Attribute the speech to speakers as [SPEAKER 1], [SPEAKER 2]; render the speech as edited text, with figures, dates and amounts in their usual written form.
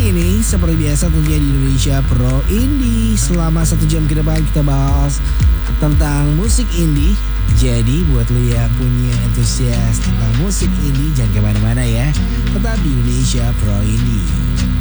[SPEAKER 1] ini seperti biasa tentunya di Indonesia Pro Indie. Selama 1 jam ke depan kita bahas tentang musik indie. Jadi buat lo yang punya antusias tentang musik indie, jangan kemana-mana ya. Tetap di Indonesia Pro Indie.